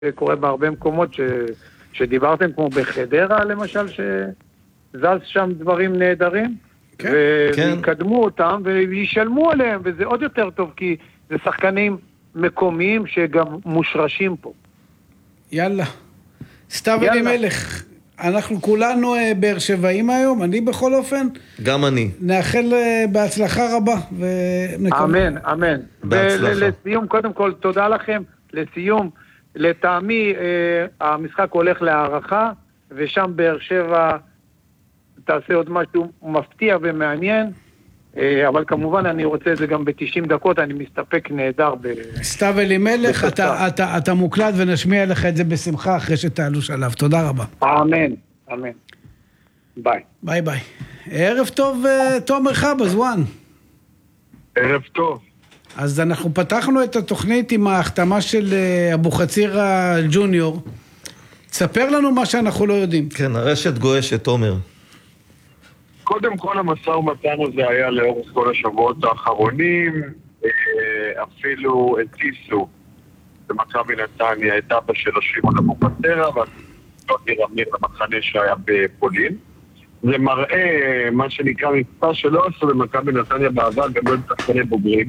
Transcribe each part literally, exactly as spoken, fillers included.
שקורה בהרבה מקומות ש... שדיברתם, כמו בחדרה למשל, שזז שם דברים נהדרים, כן. ויקדמו אותם וישלמו עליהם, וזה עוד יותר טוב, כי זה שחקנים מקומיים שגם מושרשים פה. יאללה. סתיו אלימלך, אנחנו כולנו באר שבעים היום, אני בכל אופן. גם אני. נאחל בהצלחה רבה. אמן, אמן. ולסיום, קודם כל, תודה לכם. לסיום, לטעמי, המשחק הולך להערכה, ושם באר שבע תעשה עוד משהו מפתיע ומעניין, אבל כמובן אני רוצה את זה גם ב-תשעים דקות, אני מסתפק נהדר ב... סתיו אלימלך, אתה, אתה, אתה מוקלט ונשמיע לך את זה בשמחה אחרי שתעלו שלב. תודה רבה. אמן, אמן. ביי. ביי ביי. ערב טוב, תומר חבז, וואן. ערב טוב. אז אנחנו פתחנו את התוכנית עם ההחתמה של אבוחצירא הג'וניור. תספר לנו מה שאנחנו לא יודעים. כן, הרשת גועשת, תומר. קודם כל המשא ומתן הזה היה לאורך כל השבועות האחרונים, אפילו הטיסו במכבי נתניה את אבא של שמעון אבוחצירא ודודי רמיר למחנה שהיה בפולין. זה מראה מה שנקרא מבצע שלא עשו במכבי נתניה בעבר, גם לא שחקני בוגרים,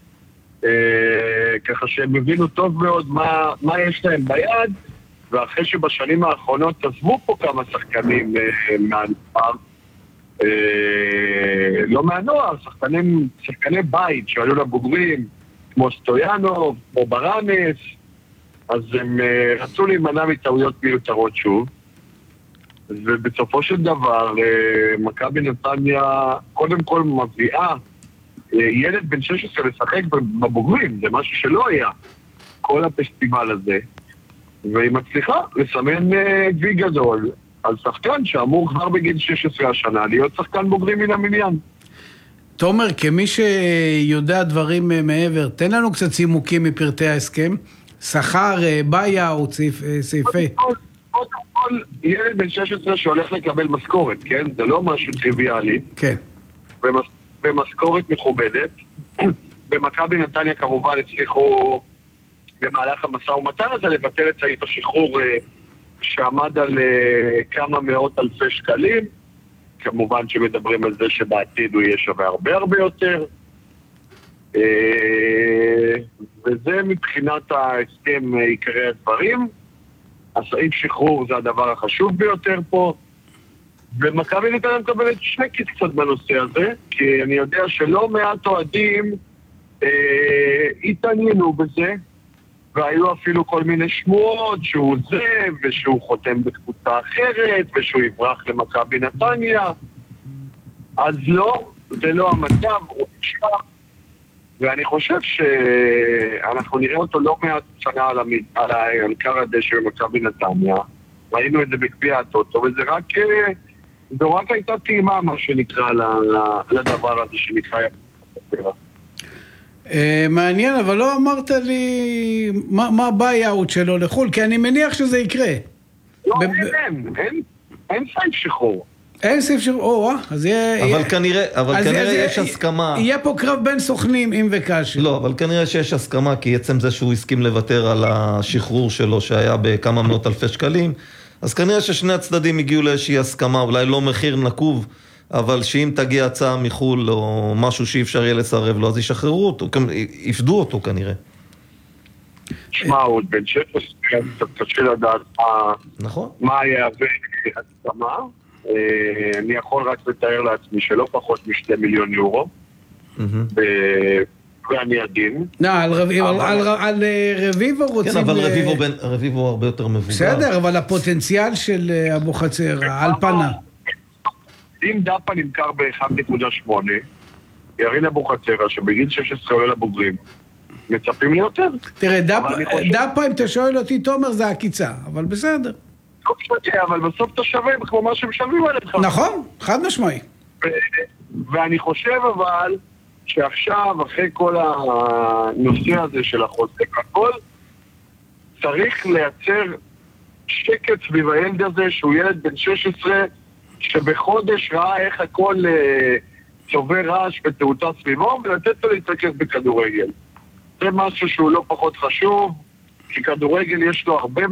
ככה שהם הבינו טוב מאוד מה, מה יש להם ביד, ואחרי שבשנים האחרונות עזבו פה כמה שחקנים מהנפר, לא מהנוער, שחקנים, שחקני בית שעלו לבוגרים, כמו סטויאנוב, כמו ברנס, אז הם רצו להימנע מטעויות מיותרות שוב, ובסופו של דבר מכבי נתניה קודם כל מביאה ילד בן שש עשרה לשחק בבוגרים, זה משהו שלא היה כל הפסטיבל הזה, והיא מצליחה לסמן וי גדול על שחקן שאמור כבר בגיל שש עשרה השנה להיות שחקן בוגרים מן המניין. תומר, כמי שיודע דברים מעבר, תן לנו קצת צימוקים מפרטי ההסכם. שכר, ביי-אוט, סעיפי. קודם כל, ילד בן שש עשרה שהולך לקבל משכורת, כן? זה לא משהו טריוויאלי. כן. במשכורת מכובדת. במכבי נתניה כמובן הצליחו במהלך המשא ומתן הזה לבטל את סעיף השחרור שעמד על כמה מאות אלפי שקלים. כמובן שמדברים על זה שבעתיד הוא יהיה שווה הרבה הרבה יותר. וזה מבחינת ההסכם עיקרי הדברים. הסעיף שחרור זה הדבר החשוב ביותר פה. ומכבי נתניה מקבלת שקט קצת בנושא הזה, כי אני יודע שלא מעט אוהדים אה, התעניינו בזה, והיו אפילו כל מיני שמועות שהוא זה, ושהוא חותם בקבוצה אחרת, ושהוא יברח למכבי נתניה. אז לא, זה לא המצב, הוא נשמע, ואני חושב שאנחנו נראה אותו לא מעט שנה על, המד... על הענקר הדשא במכבי נתניה. ראינו את זה בגביע הטוטו, וזה רק... זו רק הייתה טעימה, מה שנקרא, לדבר הזה שנקרא יפה. מעניין, אבל לא אמרת לי מה ביי-אוט שלו לחול, כי אני מניח שזה יקרה. לא, אין, אין סעיף שחרור. אין סעיף שחרור, אז יהיה... אבל כנראה, אבל כנראה יש הסכמה. יהיה פה קרב בין סוכנים, אם וכאשר. לא, אבל כנראה שיש הסכמה, כי עצם זה שהוא הסכים לוותר על השחרור שלו, שהיה בכמה מאות אלפי שקלים, אז כנראה ששני הצדדים הגיעו לאיזושהי הסכמה, אולי לא מחיר נקוב, אבל שאם תגיע הצעה מחול או משהו שאי אפשר יהיה לסרב לו, אז ישחררו אותו, יפדו אותו כנראה. שמע, עוד בן שפס, קצת קשה לדעת מה יהווה הסכמה. אני יכול רק לתאר לעצמי שלא פחות משתי מיליון יורו, ואני עדין. לא, על רביבו רוצים... כן, אבל רביבו הרבה יותר מבוגר. בסדר, אבל הפוטנציאל של אבוחצירא, על פנה. אם דאפה נמכר ב-אחת נקודה שמונה, ירין אבוחצירא, שבגיל שש עשרה עולה לבוגרים, מצפים לי יותר. תראה, דאפה, אם אתה שואל אותי, תומר, זה הקיצה, אבל בסדר. אבל בסוף אתה שווה כמו מה שמשלמים עליך. נכון, חד משמעי. ואני חושב אבל שעכשיו, אחרי כל הנושא הזה של החוזק הכל, צריך לייצר שקט סביב הילד הזה, שהוא ילד בן שש עשרה, שבחודש ראה איך הכל צובר רעש ותאוצה סביבו, ולתת לו להתרכז בכדורגל. זה משהו שהוא לא פחות חשוב, כי כדורגל יש לו הרבה